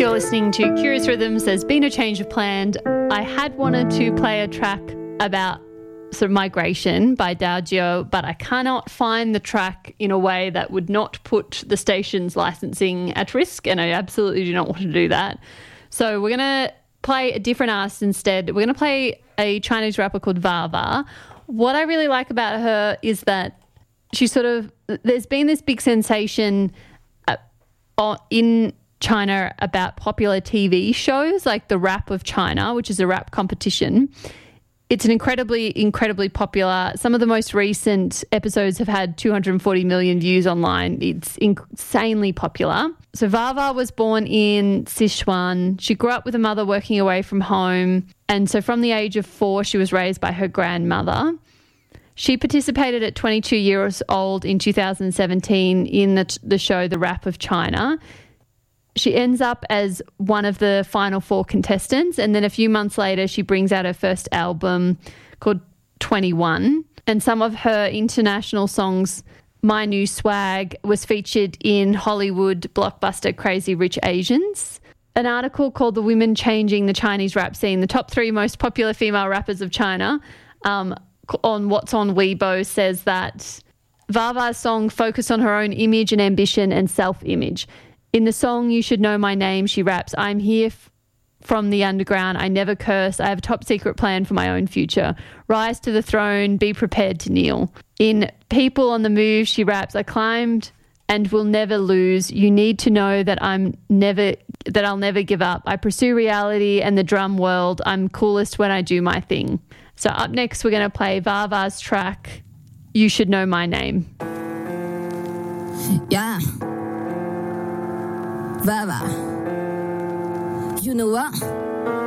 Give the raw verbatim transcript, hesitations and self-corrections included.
You're listening to Curious Rhythms. There's been a change of plan. I had wanted to play a track about sort of migration by Daojiao, but I cannot find the track in a way that would not put the station's licensing at risk, and I absolutely do not want to do that. So we're going to play a different artist instead. We're going to play a Chinese rapper called Vava. What I really like about her is that she sort of, there's been this big sensation uh, in China about popular T V shows like the Rap of China, which is a rap competition. It's an incredibly, incredibly popular. Some of the most recent episodes have had two hundred forty million views online. It's insanely popular. So Vava was born in Sichuan. She grew up with a mother working away from home. And so from the age of four, she was raised by her grandmother. She participated at twenty-two years old in two thousand seventeen in the, the show The Rap of China. She ends up as one of the final four contestants, and then a few months later she brings out her first album called twenty-one, and some of her international songs, My New Swag, was featured in Hollywood blockbuster Crazy Rich Asians. An article called The Women Changing the Chinese Rap Scene, the top three most popular female rappers of China, um, on What's on Weibo says that Vava's song focused on her own image and ambition and self-image. In the song You Should Know My Name, she raps, I'm here f- from the underground. I never curse. I have a top secret plan for my own future. Rise to the throne. Be prepared to kneel. In People on the Move, she raps, I climbed and will never lose. You need to know that I'm never, that I'll never give up. I pursue reality and the drum world. I'm coolest when I do my thing. So up next, we're going to play Vava's track, You Should Know My Name. Yeah. Vava, you know what?